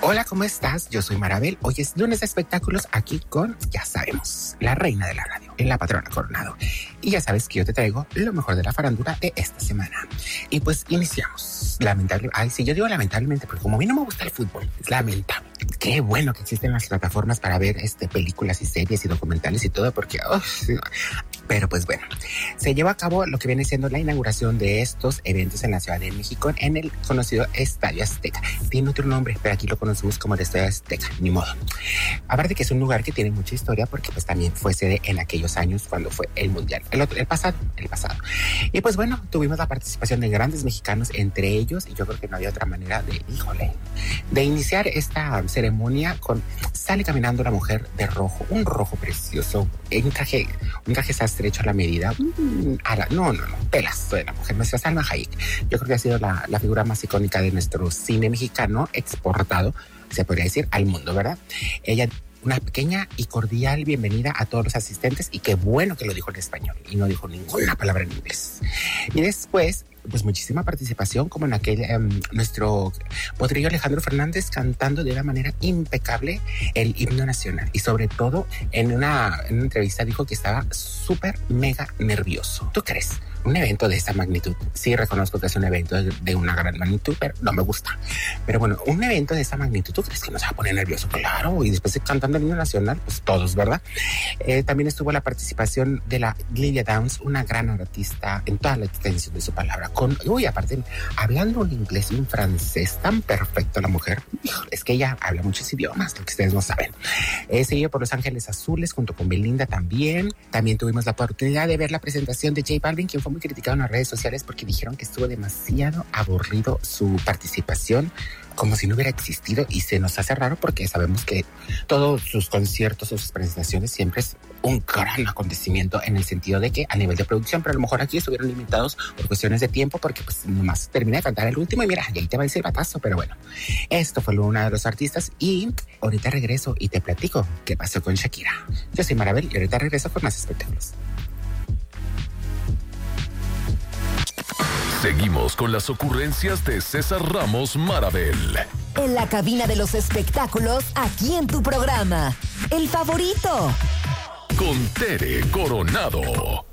Hola, ¿cómo estás? Yo soy Marabel. Hoy es lunes de espectáculos aquí con, ya sabemos, la reina de la radio, la patrona Coronado. Y ya sabes que yo te traigo lo mejor de la farándula de esta semana. Y pues iniciamos. Yo digo lamentablemente, porque como a mí no me gusta el fútbol, es lamentable. Qué bueno que existen las plataformas para ver películas y series y documentales y todo, porque... Pero pues bueno, se llevó a cabo lo que viene siendo la inauguración de estos eventos en la Ciudad de México en el conocido Estadio Azteca. Tiene otro nombre, pero aquí lo conocemos como el Estadio Azteca, ni modo. Aparte que es un lugar que tiene mucha historia porque pues también fue sede en aquellos años cuando fue el Mundial, el pasado. Y pues bueno, tuvimos la participación de grandes mexicanos, entre ellos, y yo creo que no había otra manera de iniciar esta ceremonia con sale caminando la mujer de rojo, un rojo precioso, un traje sastre hecho a la medida, pelazo de la mujer, nuestra Salma Hayek. Yo creo que ha sido la figura más icónica de nuestro cine mexicano exportado, se podría decir, al mundo, ¿verdad? Ella, una pequeña y cordial bienvenida a todos los asistentes, y qué bueno que lo dijo en español y no dijo ninguna palabra en inglés. Y después, pues muchísima participación, como en aquel nuestro potrillo Alejandro Fernández cantando de una manera impecable el himno nacional, y sobre todo en una entrevista dijo que estaba súper mega nervioso. ¿Tú crees? Un evento de esa magnitud, sí reconozco que es un evento de una gran magnitud, pero no me gusta. Pero bueno, un evento de esa magnitud, ¿tú crees que nos va a poner nervioso? Claro, y después cantando el himno nacional, pues todos, ¿verdad? También estuvo la participación de la Lily Downs, una gran artista en toda la extensión de su palabra, aparte, hablando un inglés y un francés tan perfecto la mujer. Es que ella habla muchos idiomas, lo que ustedes no saben. Seguido por Los Ángeles Azules, junto con Belinda también. También tuvimos la oportunidad de ver la presentación de J Balvin, quien fue muy criticado en las redes sociales porque dijeron que estuvo demasiado aburrido su participación, como si no hubiera existido, y se nos hace raro porque sabemos que todos sus conciertos o sus presentaciones siempre es un gran acontecimiento en el sentido de que a nivel de producción, pero a lo mejor aquí estuvieron limitados por cuestiones de tiempo porque pues nomás termina de cantar el último y mira, y ahí te va el silbatazo. Pero bueno, esto fue uno de los artistas y ahorita regreso y te platico qué pasó con Shakira. Yo soy Marabel y ahorita regreso con más espectáculos. Seguimos con las ocurrencias de César Ramos Marabel. En la cabina de los espectáculos, aquí en tu programa, El Favorito. Con Tere Coronado.